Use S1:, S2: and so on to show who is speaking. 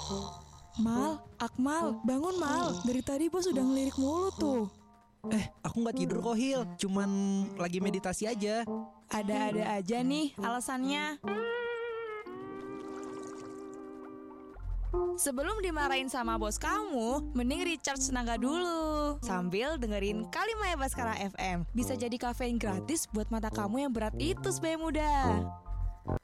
S1: Mal, Akmal, bangun Mal. Dari tadi bos udah ngelirik mulu tuh.
S2: Aku nggak tidur kok, Hil. Cuman lagi meditasi aja.
S1: Ada-ada aja nih alasannya. Sebelum dimarahin sama bos kamu, mending recharge tenaga dulu sambil dengerin Kalimaya Baskara FM. Bisa jadi kafein gratis buat mata kamu yang berat itu sebagai muda.